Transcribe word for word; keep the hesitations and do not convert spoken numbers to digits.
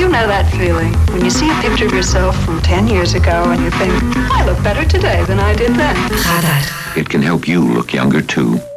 know that feeling when you see a picture of yourself from ten years ago and you think, I look better today than I did then. Radar. It can help you look younger too.